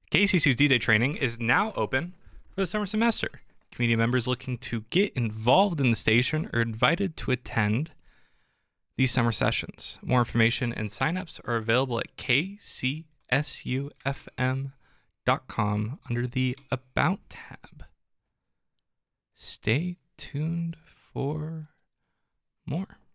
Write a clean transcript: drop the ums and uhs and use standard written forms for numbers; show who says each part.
Speaker 1: KCC's D-Day training is now open for the summer semester. Community members looking to get involved in the station are invited to attend these summer sessions. More information and signups are available at kcsufm.com under the About tab. Stay tuned for more.